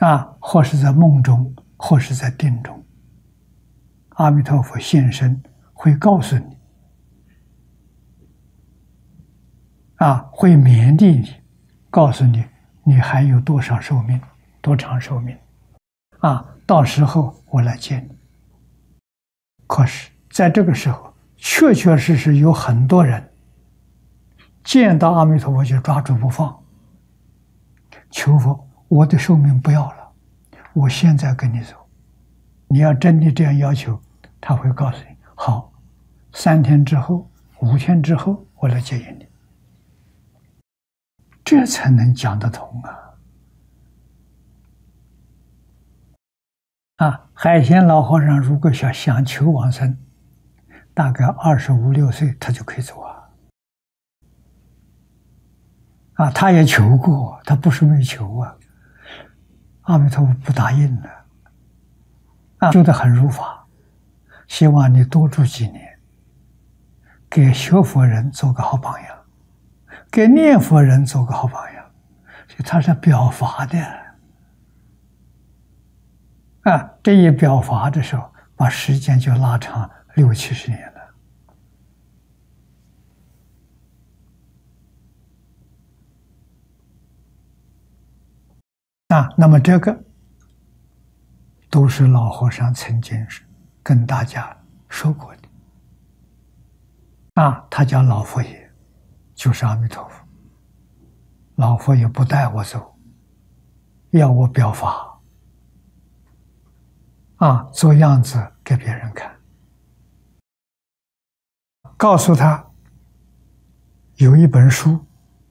或是在梦中，或是在定中，阿弥陀佛现身，会告诉你，会勉励你，告诉你你还有多少寿命，多长寿命，到时候我来接你。可是在这个时候，确确实实有很多人见到阿弥陀佛就抓住不放，求佛，我的寿命不要了，我现在跟你走。你要真的这样要求，他会告诉你，好，3天之后、5天之后，我来接引你。这才能讲得通海鲜老和尚如果想求往生，大概25、26岁他就可以走他也求过，他不是没求阿弥陀佛不答应了修得很如法，希望你多住几年，给学佛人做个好榜样，给念佛人做个好榜样，所以他是表法的这一表法的时候，把时间就拉长60、70年了那么这个都是老和尚曾经跟大家说过的他叫老佛爷，就是阿弥陀佛。老佛爷不带我走，要我表法做样子给别人看，告诉他有一本书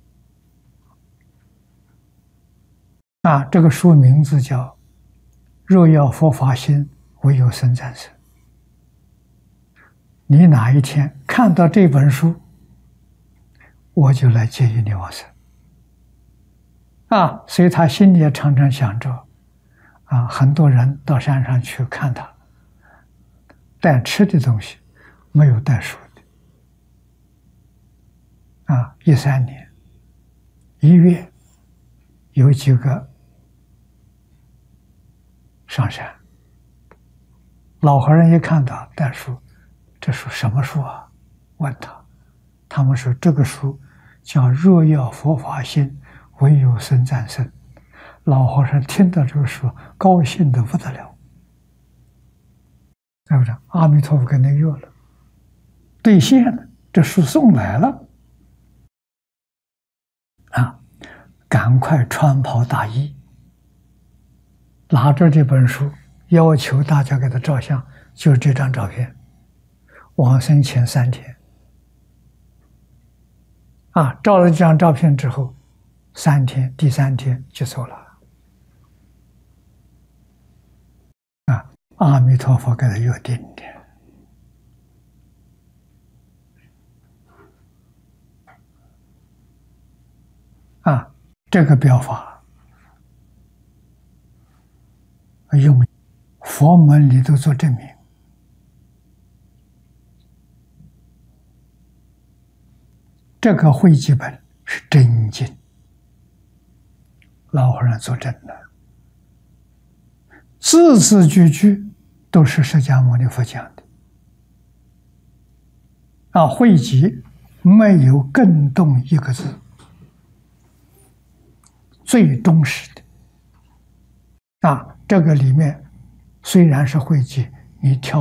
这个书名字叫《若要佛法心，唯有僧战胜》。你哪一天看到这本书，我就来接引你往生所以他心里也常常想着很多人到山上去看他，带吃的东西，没有带书的13年1月有几个上山，老和尚一看到带书，这书什么书问他们说这个书叫若要佛法心，唯有僧战胜。老和尚听到这个书，高兴得不得了，对不对？阿弥陀佛给你约了，兑现了，这书送来了赶快穿袍大衣，拿着这本书，要求大家给他照相，就是这张照片。往生前3天照了这张照片之后，3天，第3天就走了阿弥陀佛给他约定的这个表法用佛门里头做证明。这个会集本是真经，老和尚作证的，字字句句都是释迦牟尼佛讲的会集没有更动一个字，最忠实的这个里面虽然是会集，你挑